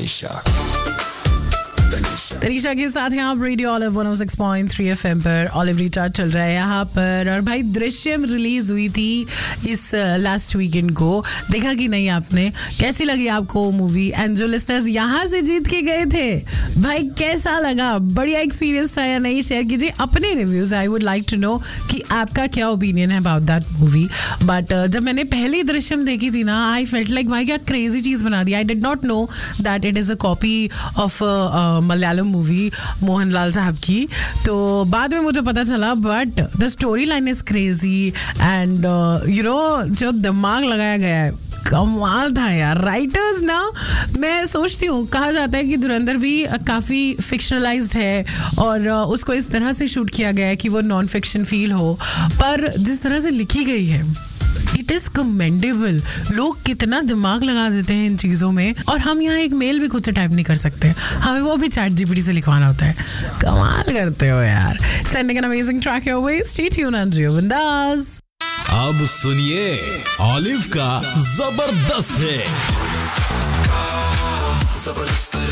तनीषा के साथ हैं आप रेडियो ऑलिव 106.3 FM पर. ऑलिव रिचार्ज चल रहा है यहाँ पर. और भाई दृश्यम रिलीज हुई थी इस लास्ट वीकेंड को. देखा कि नहीं आपने? कैसी लगी आपको मूवी? एंड जो लिसनर्स यहाँ से जीत के गए थे, भाई कैसा लगा? बढ़िया एक्सपीरियंस था या नहीं? शेयर कीजिए अपने reviews. I would like to know कि आपका क्या ओपिनियन है अबाउट दैट मूवी. बट जब मैंने पहली दृश्यम देखी थी ना, आई फेल्ट लाइक भाई क्या क्रेजी चीज बना दी. I did not know that it is a copy of Malayalam movie Mohanlal साहब की. तो बाद में मुझे पता चला. But the story line is crazy and you know जो दिमाग लगाया गया है कमाल था यार. राइटर्स ना, मैं सोचती हूँ, कहा जाता है कि धुरंधर भी काफ़ी फिक्शनलाइज्ड है और उसको इस तरह से शूट किया गया है कि वो नॉन फिक्शन फील हो. पर जिस तरह से लिखी गई है, इट इज कमेंडेबल. लोग कितना दिमाग लगा देते हैं इन चीज़ों में. और हम यहाँ एक मेल भी खुद से टाइप नहीं कर सकते, हमें वो भी चैट जीपीटी से लिखवाना होता है. कमाल करते हो यार. Sending an amazing track your way. Stay tuned and जियो बिंदास. अब सुनिए ऑलिव का जबरदस्त है.